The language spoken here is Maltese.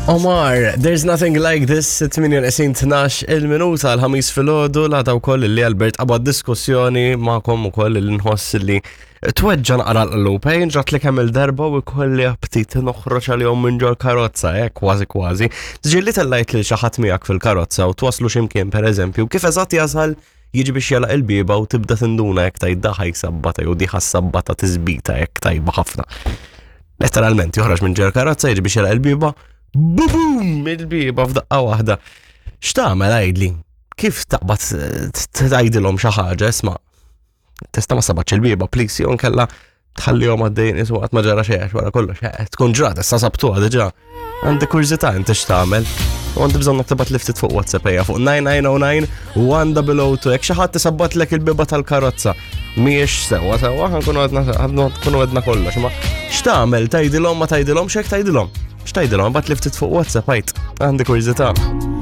Omar, there's nothing like this, 8:12 il-minuta l-ħamis fil-ħodu la daw koll li Albert qabad diskussjoni ma'kom u koll li nħoss li tweġġa naqra l-lupa, jinġat li kemm il-darba u kolli aptit noħroġ għal-jom minn ġol karozza, kważi. Ġilli tellajt li xaħat miegħek fil-karozza u twaslu ximkien per eżempju, kif eżatt jasal jiġi biex jala il-biba u tibda tinduna jek tajda ħaj sabbata jew diħa sabbata tizbita jek tajba ħafna. Letteralment joħroġ minn ġol karozza jiġi biex jala il-biba Bum! Il-biba f'daqqa waħda. X'tagħmel għajdli? Kif taqbad tgħidilhom xi ħaġa isma' tista' ma sabatx il-biba please jew nkella tħallihom għaddejjin iswa qatt ma ġara xejn wara kollox. Tkun ġrat issa sabtuha diġà. Għandi kurżità inti x'tagħmel? U għandi bżonn tibat liftit fuq WhatsApp ejja fuq 9909-1002 jekk xi ħadd isabbatlek il-biba tal-karozza. Mhijiex sewwa nkunu għedna kollox ma x'tagħmel tgħidilhom ma tgħidilhomx hekk tgħidilhom. X'tgħidilhom bat liftit fuq WhatsApp għajt. Għandi kurżità.